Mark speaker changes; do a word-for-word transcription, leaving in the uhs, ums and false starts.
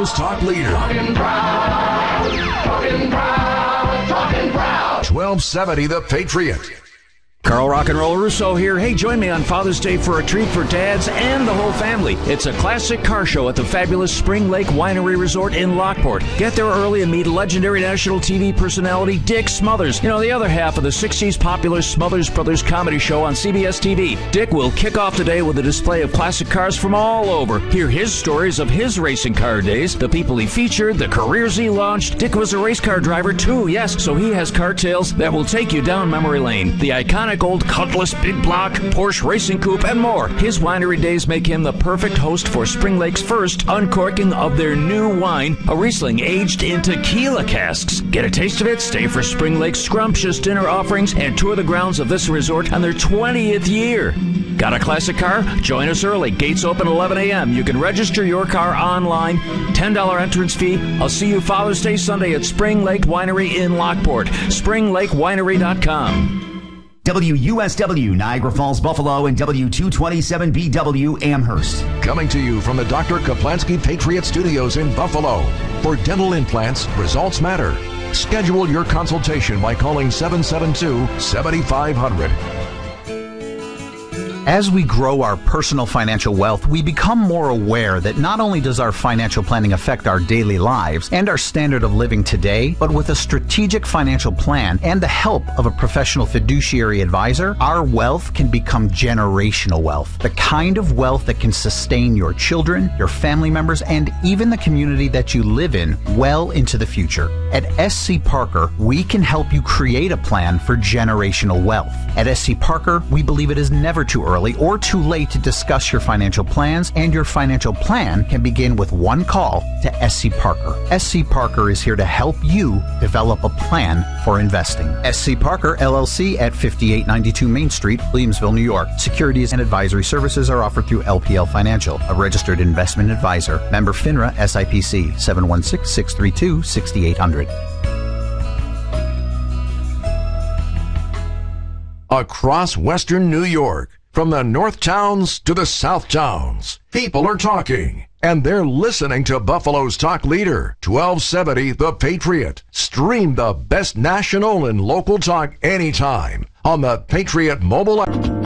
Speaker 1: Buffalo's talk leader.
Speaker 2: Talking proud, talking proud, talking proud.
Speaker 1: twelve seventy The Patriot.
Speaker 3: Carl Rock and Roll Russo here. Hey, join me on Father's Day for a treat for dads and the whole family. It's a classic car show at the fabulous Spring Lake Winery Resort in Lockport. Get there early and meet legendary national T V personality Dick Smothers. You know, the other half of the sixties popular Smothers Brothers comedy show on C B S T V. Dick will kick off today with a display of classic cars from all over. Hear his stories of his racing car days, the people he featured, the careers he launched. Dick was a race car driver too, yes, so he has car tales that will take you down memory lane. The iconic old Cutlass Big Block, Porsche Racing Coupe, and more. His winery days make him the perfect host for Spring Lake's first uncorking of their new wine, a Riesling aged in tequila casks. Get a taste of it, stay for Spring Lake's scrumptious dinner offerings, and tour the grounds of this resort on their twentieth year. Got a classic car? Join us early. Gates open eleven a.m. You can register your car online. ten dollars entrance fee. I'll see you Father's Day Sunday at Spring Lake Winery in Lockport. spring lake winery dot com.
Speaker 4: W U S W Niagara Falls, Buffalo, and W two twenty-seven B W Amherst.
Speaker 1: Coming to you from the Doctor Kaplansky Patriot Studios in Buffalo. For dental implants, results matter. Schedule your consultation by calling seven seven two, seven five zero zero.
Speaker 5: As we grow our personal financial wealth, we become more aware that not only does our financial planning affect our daily lives and our standard of living today, but with a strategic financial plan and the help of a professional fiduciary advisor, our wealth can become generational wealth. The kind of wealth that can sustain your children, your family members, and even the community that you live in well into the future. At S C Parker, we can help you create a plan for generational wealth. At S C Parker, we believe it is never too early or too late to discuss your financial plans, and your financial plan can begin with one call to S C Parker. S C Parker is here to help you develop a plan for investing. S C Parker, L L C at fifty-eight ninety-two Main Street, Williamsville, New York. Securities and advisory services are offered through L P L Financial, a registered investment advisor. Member FINRA S I P C, seven one six, six three two, six eight zero zero.
Speaker 1: Across Western New York, from the North Towns to the South Towns, people are talking, and they're listening to Buffalo's talk leader, twelve seventy The Patriot. Stream the best national and local talk anytime on the Patriot mobile app.